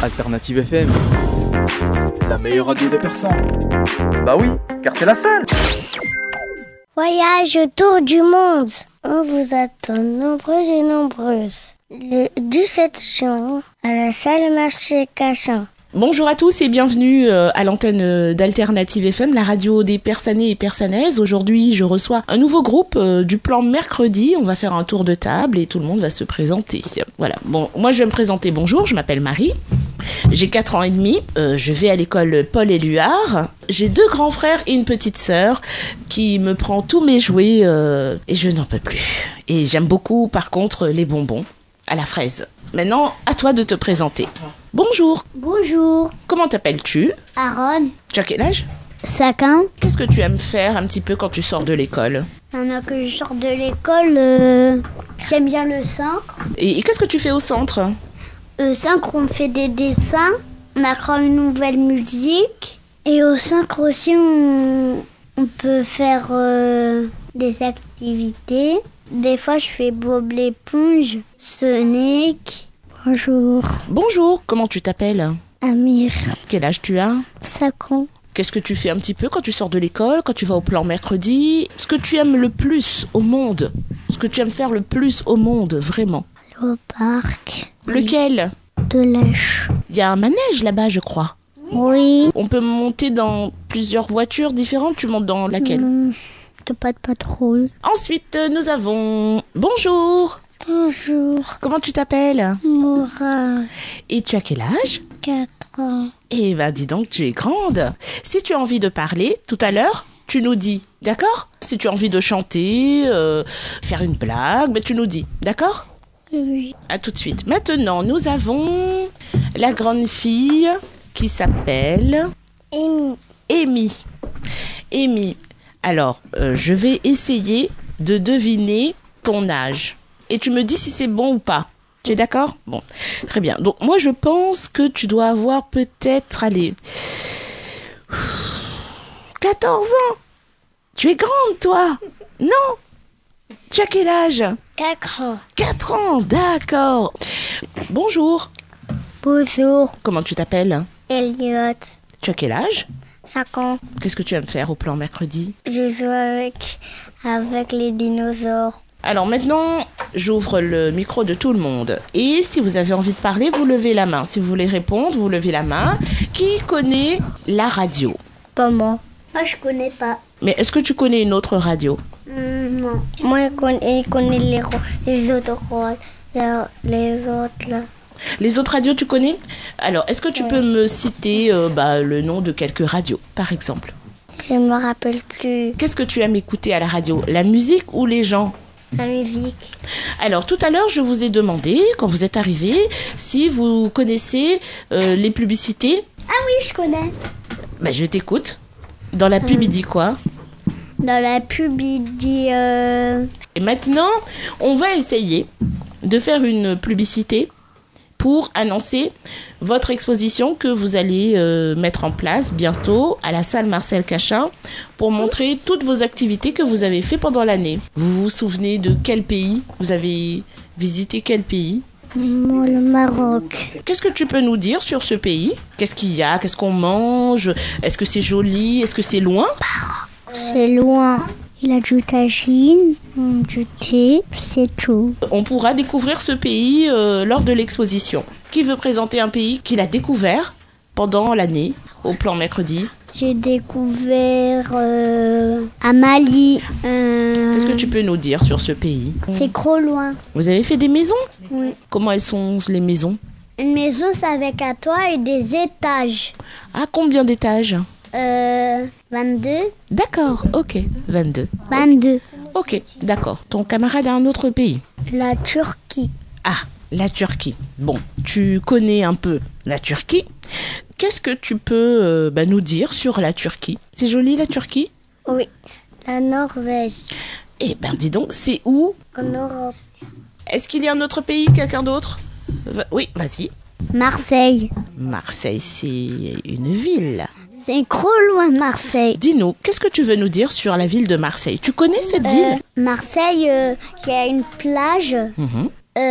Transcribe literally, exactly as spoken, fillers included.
Alternative F M, la meilleure radio de Persan. Bah oui, car c'est la seule. Voyage autour du monde. On vous attend nombreuses et nombreuses. Le dix-sept juin, à la salle marché Cachan. Bonjour à tous et bienvenue à l'antenne d'Alternative F M, la radio des Persanais et Persanaises. Aujourd'hui, je reçois un nouveau groupe du plan mercredi. On va faire un tour de table et tout le monde va se présenter. Voilà. Bon, moi je vais me présenter. Bonjour, je m'appelle Marie. J'ai quatre ans et demi. Euh, je vais à l'école Paul Éluard. J'ai deux grands frères et une petite sœur qui me prend tous mes jouets euh, et je n'en peux plus. Et j'aime beaucoup, par contre, les bonbons à la fraise. Maintenant, à toi de te présenter. Bonjour. Bonjour. Comment t'appelles-tu? Aaron. Tu as quel âge? cinq ans. Qu'est-ce que tu aimes faire un petit peu quand tu sors de l'école? Maintenant que je sors de l'école, euh, j'aime bien le centre. Et, et qu'est-ce que tu fais au centre? Au centre, on fait des dessins, on apprend une nouvelle musique. Et au centre aussi, on, on peut faire euh, des activités. Des fois, je fais Bob l'éponge, Sonic. Bonjour. Bonjour, comment tu t'appelles? Amir. Quel âge tu as? cinq ans. Qu'est-ce que tu fais un petit peu quand tu sors de l'école, quand tu vas au plan mercredi? Ce que tu aimes le plus au monde? Ce que tu aimes faire le plus au monde, vraiment? Aller au parc. Lequel? De lèche. Il y a un manège là-bas, je crois. Oui. On peut monter dans plusieurs voitures différentes. Tu montes dans laquelle? Mmh, de pas de patrouille. Ensuite, nous avons... Bonjour. Bonjour. Comment tu t'appelles? Moura. Et tu as quel âge? quatre ans. Eh ben, dis donc, tu es grande. Si tu as envie de parler, tout à l'heure, tu nous dis, d'accord? Si tu as envie de chanter, euh, faire une blague, ben, tu nous dis, d'accord? Oui. À tout de suite. Maintenant, nous avons la grande fille qui s'appelle... Amy. Amy. Amy. Alors, euh, je vais essayer de deviner ton âge. Et tu me dis si c'est bon ou pas. Tu es d'accord? Bon, très bien. Donc, moi, je pense que tu dois avoir peut-être, allez, quatorze ans. Tu es grande, toi? Non? Tu as quel âge? quatre ans. quatre ans, d'accord. Bonjour. Bonjour. Comment tu t'appelles? Elliot. Tu as quel âge? cinq ans. Qu'est-ce que tu aimes faire au plan mercredi? Je joue avec, avec les dinosaures. Alors maintenant, j'ouvre le micro de tout le monde. Et si vous avez envie de parler, vous levez la main. Si vous voulez répondre, vous levez la main. Qui connaît la radio? Pas moi. Moi, je connais pas. Mais est-ce que tu connais une autre radio? Mmh, non. Moi, je connais, je connais les, les autres les, les autres là. Les autres radios, tu connais? Alors, est-ce que tu ouais. peux me citer euh, bah, le nom de quelques radios, par exemple? Je me rappelle plus. Qu'est-ce que tu aimes écouter à la radio? La musique ou les gens? La musique. Alors, tout à l'heure, je vous ai demandé, quand vous êtes arrivés, si vous connaissez euh, les publicités. Ah oui, je connais. Bah, je t'écoute. Dans la pub, hum. il dit quoi? Dans la pub, il dit... Euh... Et maintenant, on va essayer de faire une publicité pour annoncer votre exposition que vous allez euh, mettre en place bientôt à la salle Marcel Cachan pour montrer toutes vos activités que vous avez fait pendant l'année. Vous vous souvenez de quel pays? Vous avez visité quel pays? Moi, le Maroc. Qu'est-ce que tu peux nous dire sur ce pays? Qu'est-ce qu'il y a? Qu'est-ce qu'on mange? Est-ce que c'est joli? Est-ce que c'est loin? C'est loin. Il a du tagine, du thé, c'est tout. On pourra découvrir ce pays euh, lors de l'exposition. Qui veut présenter un pays qu'il a découvert pendant l'année au plan mercredi? J'ai découvert euh, à Mali. Euh... Qu'est-ce que tu peux nous dire sur ce pays? C'est trop loin. Vous avez fait des maisons? Oui. Comment elles sont les maisons? Une maison, c'est avec un toit et des étages. Ah, combien d'étages? Euh, vingt-deux. D'accord, ok, vingt-deux. vingt-deux. Ok, d'accord. Ton camarade a un autre pays? La Turquie. Ah, la Turquie. Bon, tu connais un peu la Turquie. Qu'est-ce que tu peux euh, bah, nous dire sur la Turquie? C'est joli la Turquie? Oui, la Norvège. Eh ben dis donc, c'est où? En Europe. Est-ce qu'il y a un autre pays, quelqu'un d'autre? Oui, vas-y. Marseille. Marseille, c'est une ville. C'est trop loin, Marseille. Dis-nous, qu'est-ce que tu veux nous dire sur la ville de Marseille? Tu connais cette euh, ville? Marseille, euh, qui a une plage. Mmh.